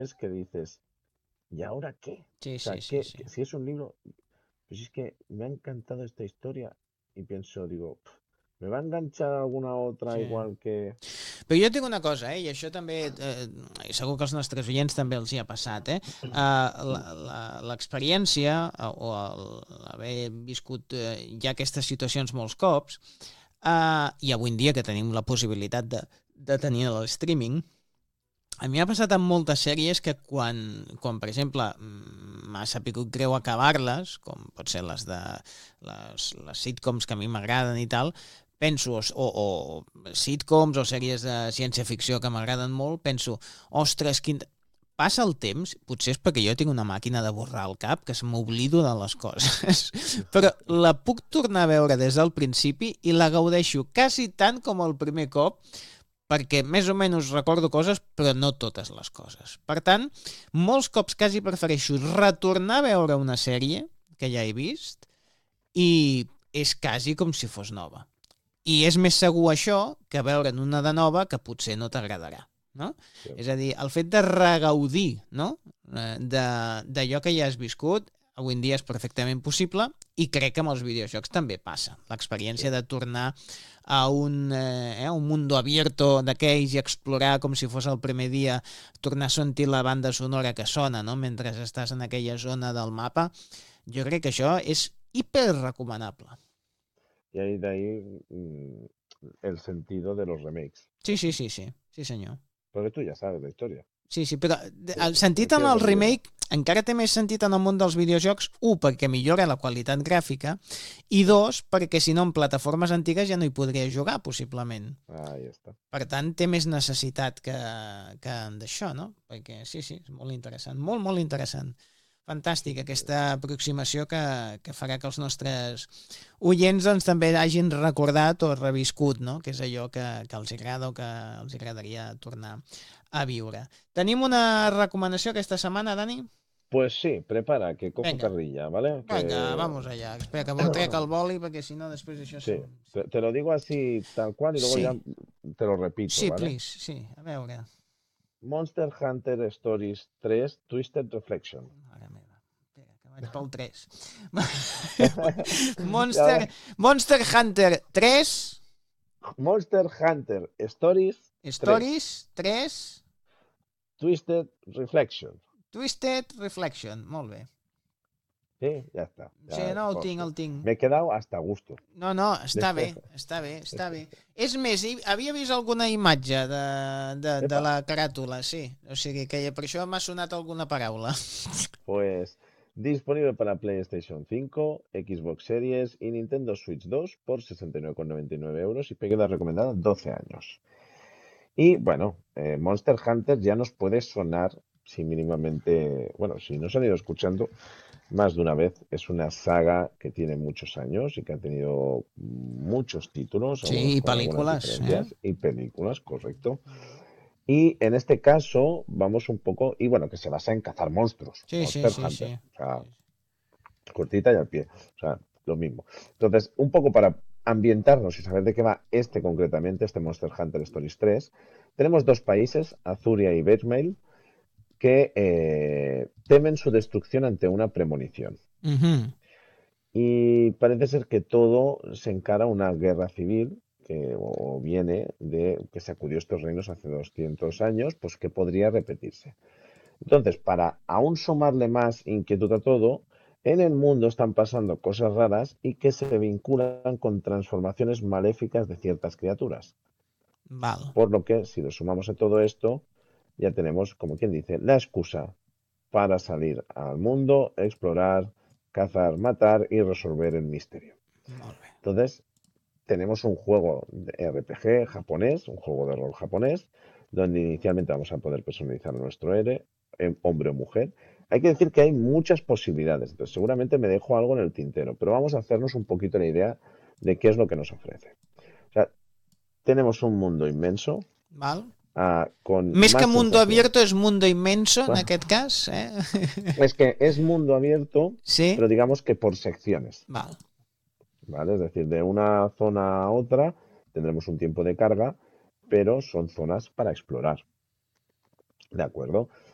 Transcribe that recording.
que dices, ¿y ahora qué? Sí, O sea, sí, sí, sí. si es un libro, pues es que me ha encantado esta historia y pienso, digo, ¿me va a enganchar alguna otra Sí. igual que... Però jo tinc una cosa, i això també, segur que als nostres oients també els hi ha passat, l'experiència haver viscut ja aquestes situacions molts cops, i avui en dia que tenim la possibilitat de tenir el streaming, a mi m'ha passat amb moltes sèries que quan per exemple, m'ha sapigut greu acabar-les, com pot ser les sitcoms que a mi m'agraden i tal, penso, o sitcoms o sèries de ciència-ficció que m'agraden molt, penso, ostres, passa el temps, potser és perquè jo tinc una màquina de borrar al cap, que se m'oblido de les coses, però la puc tornar a veure des del principi i la gaudeixo quasi tant com el primer cop, perquè més o menys recordo coses, però no totes les coses. Per tant, molts cops quasi prefereixo retornar a veure una sèrie que ja he vist i és quasi com si fos nova. I és més segur això que veure'n una de nova que potser no t'agradarà. No? És a dir, el fet de regaudir, no? D'allò que ja has viscut, avui en dia és perfectament possible i crec que amb els videojocs també passa. Sí, L'experiència de tornar a un mundo abierto d'aquells i explorar com si fos el primer dia, tornar a sentir la banda sonora que sona, no? Mentre estàs en aquella zona del mapa, jo crec que això és hiper recomanable. y ahí de ahí el sentido de los remakes, Sí, sí, sí, sí, sí senyor. porque tú ya sabes la historia. Sí, sí, però el ¿Qué, sentit en qué es el lo que lleva? remake encara té més sentit en el món dels videojocs, perquè millora la qualitat gràfica, i Sí, dos, perquè si no en plataformes antigues ja no hi podria jugar, possiblement. ahí está. Per tant, té més necessitat que d'això, no? Perquè sí, sí, és molt interessant, molt, molt interessant. Sí, Fantàstic, sí, aquesta aproximació que farà que els nostres oients doncs, també hagin recordat o reviscut, no? Que és allò que els agrada o que els agradaria tornar a viure. Tenim una recomanació aquesta setmana, Dani? pues sí, prepara, que cojo Vinga, carrilla, ¿vale? vinga, Que vamos allà. Espera que m'ho trec el boli perquè si no després això sí, te lo digo así tal cual y luego ya Sí, te lo repito, sí, ¿vale? please, sí, a veure. Monster Hunter Stories 3 Twisted Reflection. Mare meva. Espera, que vaig pel 3. Y ahora, Monster Hunter 3, Monster Hunter Stories 3 Stories 3, Twisted Reflection. Twisted Reflection. Molt bé. Sí, ya está. Sí, Ya, no, el joder, tinc, el tinc. me he quedado hasta a gusto. No, no, està bé, està bé, està bé. És més, havia vist alguna imatge de Epa, la caràtula, sí. O sigui que per això m'ha sonat alguna paraula. pues disponible para PlayStation 5, Xbox Series y Nintendo Switch 2 por 69,99 euros y pegada recomendada 12 años. Y bueno, Monster Hunter ya nos puede sonar si mínimamente, bueno, si nos han ido escuchando más de una vez, es una saga que tiene muchos años y que ha tenido muchos títulos, Sí, algunos i con algunas pel·lícules, eh? diferencias, y películas, correcto. Y en este caso vamos un poco, y bueno, que se basa en cazar monstruos, Sí, sí, Monster sí, Hunter, sí. o sea, cortita y al pie, o sea, lo mismo. Entonces, un poco para ambientarnos y saber de qué va este concretamente, este Monster Hunter Stories 3, tenemos dos países, Azuria y Bedmail, que temen su destrucción ante una premonición. Mhm. Y parece ser que todo se encara a una guerra civil que o viene de que sacudió estos reinos hace 200 años, pues que podría repetirse. Entonces, para aún sumarle más inquietud a todo, en el mundo están pasando cosas raras y que se vinculan con transformaciones maléficas de ciertas criaturas. Val. Por lo que, si lo sumamos a todo esto, ya tenemos, como quien dice, la excusa para salir al mundo, explorar, cazar, matar y resolver el misterio. Molt bé. Entonces, tenemos un juego de RPG japonés, un juego de rol japonés, donde inicialmente vamos a poder personalizar a nuestro héroe, hombre o mujer. Hay que decir que hay muchas posibilidades, entonces seguramente me dejo algo en el tintero, pero vamos a hacernos un poquito la idea de qué es lo que nos ofrece. O sea, tenemos un mundo inmenso, Val. con Més que más mundo sensación. abierto és mundo inmenso, en aquest cas, eh? Es que es mundo abierto, Sí? pero digamos que por secciones, Val. ¿vale? Es decir, de una zona a otra tendremos un tiempo de carga, pero son zonas para explorar, ¿de acuerdo?